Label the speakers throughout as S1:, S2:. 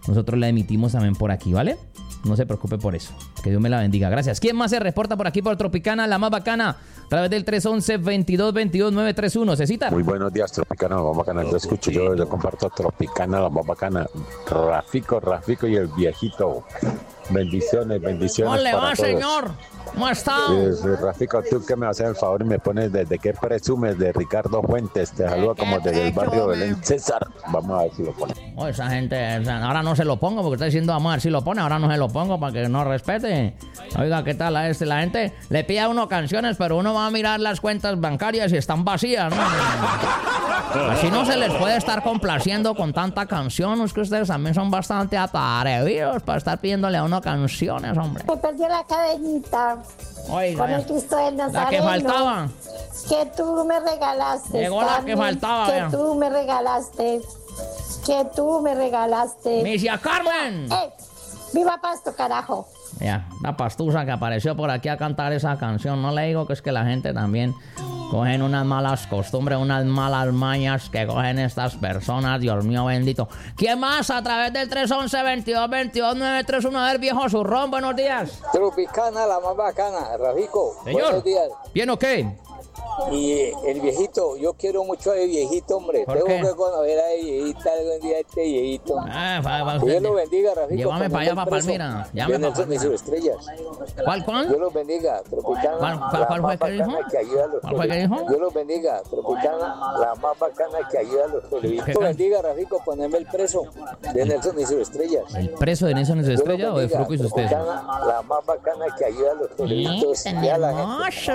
S1: nosotros la emitimos también por aquí, ¿vale? No se preocupe por eso. Que Dios me la bendiga. Gracias. ¿Quién más se reporta por aquí por Tropicana, la más bacana? A través del 311-2222-931. ¿Cecita?
S2: Muy buenos días, Tropicana, la más bacana. Yo escucho, yo comparto Tropicana, la más bacana. Rafico y el viejito. Bendiciones.
S1: ¿Cómo le va,
S2: para todos.
S1: señor? ¿Cómo está?
S2: Rafico, tú que me haces el favor y me pones desde qué presumes de Ricardo Fuentes. Te saluda como desde el barrio Belén César. Vamos a ver si lo pones.
S1: Oh, esa gente, ahora no se lo pongo porque está diciendo vamos a ver si lo pone, ahora no se lo pongo para que no respete. Oiga, ¿qué tal la gente le pide a uno canciones, pero uno va a mirar las cuentas bancarias y están vacías, ¿no? Así no se les puede estar complaciendo con tanta canción. Es que ustedes también son bastante atrevidos para estar pidiéndole a uno canciones, hombre.
S3: Me perdió la cadenita.
S1: Oiga,
S3: con el Cristo del Nazareno.
S1: la que faltaba.
S3: Que tú me regalaste.
S1: Llegó la que faltaba,
S3: Que
S1: vea.
S3: tú me regalaste. Que tú me regalaste.
S1: ¡Misia Carmen!
S3: ¡Viva Pasto, carajo!
S1: Ya, la pastusa que apareció por aquí a cantar esa canción. No le digo que es que la gente también cogen unas malas costumbres, unas malas mañas que cogen estas personas. Dios mío bendito. ¿Quién más? A través del 311-2222-931. A ver, viejo zurrón, buenos días.
S4: Tropicana, la más bacana. Rafico,
S1: Señor.
S4: buenos días.
S1: ¿Bien o qué?
S4: Y el viejito, yo quiero mucho a el viejito, hombre.
S1: ¿Por
S4: Tengo
S1: qué?
S4: que conocer a el viejito algún día, este viejito.
S1: Va,
S4: Dios lo bendiga, Rafico.
S1: Llévame para allá, para Palmira. Llévame para
S4: Nelson y sus estrellas.
S1: ¿Cuál?
S4: Dios los bendiga, Tropicana.
S1: ¿Cuál fue que dijo?
S4: Que ayuda a los
S1: ¿Cuál fue que dijo?
S4: Dios los bendiga, Tropicana, la más bacana que ayuda a los pueblitos. Dios bendiga, Rafico, poneme el preso de Nelson y sus estrellas.
S1: ¿El preso de Nelson y su estrella o de Fruco y sus estrellas?
S4: Tropicana, la más bacana que ayuda a los pueblitos. Y a la gente.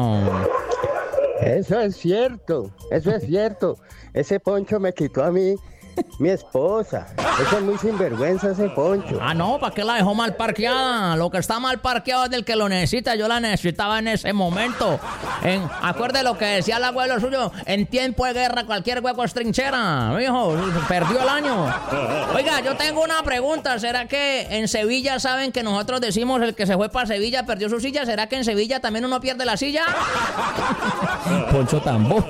S5: Eso es cierto. Ese Poncho me quitó a mí mi esposa. Eso es muy sinvergüenza ese Poncho.
S1: Ah, no, ¿para qué la dejó mal parqueada? Lo que está mal parqueado es del que lo necesita. Yo la necesitaba en ese momento. Acuerde lo que decía el abuelo suyo: en tiempo de guerra cualquier hueco es trinchera. Mijo, perdió el año. Oiga, yo tengo una pregunta. ¿Será que en Sevilla saben que nosotros decimos el que se fue para Sevilla perdió su silla? ¿Será que en Sevilla también uno pierde la silla? Poncho Tambo.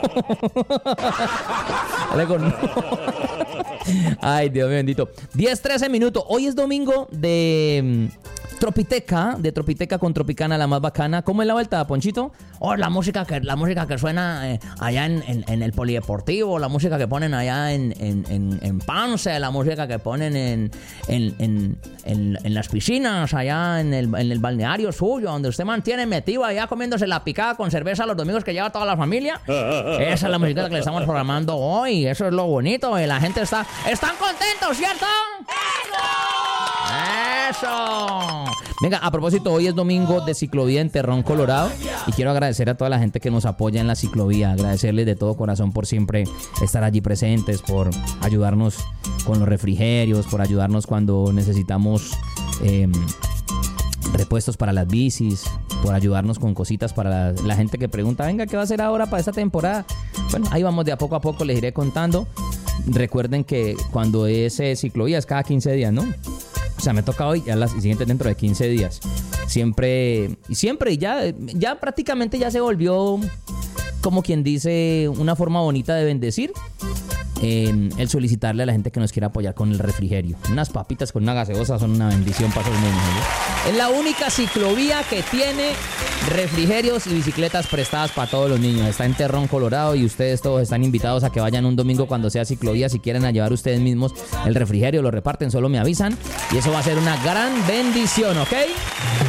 S1: Ay, Dios mío bendito. 10-13 minutos. Hoy es domingo de Tropiteca con Tropicana, la más bacana. ¿Cómo es la vuelta, Ponchito? Oh, la música que suena allá en el polideportivo, la música que ponen allá en Pance, la música que ponen en las piscinas, allá en el balneario suyo, donde usted mantiene metido allá comiéndose la picada con cerveza los domingos que lleva toda la familia. Esa es la música que le estamos programando hoy. Eso es lo bonito. La gente están contentos, ¿cierto? ¡Eso! Venga, a propósito, hoy es domingo de ciclovía en Terrón, Colorado, y quiero agradecer a toda la gente que nos apoya en la ciclovía, agradecerles de todo corazón por siempre estar allí presentes, por ayudarnos con los refrigerios, por ayudarnos cuando necesitamos repuestos para las bicis, por ayudarnos con cositas para la gente que pregunta, venga, ¿qué va a hacer ahora para esta temporada? Bueno, ahí vamos de a poco, les iré contando. Recuerden que cuando es ciclovía es cada 15 días, ¿no? O sea, me toca hoy, ya la siguiente dentro de 15 días. Siempre, ya prácticamente ya se volvió, como quien dice, una forma bonita de bendecir. El solicitarle a la gente que nos quiera apoyar con el refrigerio. Unas papitas con una gaseosa son una bendición para esos niños, ¿no? Es la única ciclovía que tiene refrigerios y bicicletas prestadas para todos los niños. Está en Terrón, Colorado, y ustedes todos están invitados a que vayan un domingo cuando sea ciclovía. Si quieren a llevar ustedes mismos el refrigerio, lo reparten, solo me avisan y eso va a ser una gran bendición, ¿ok?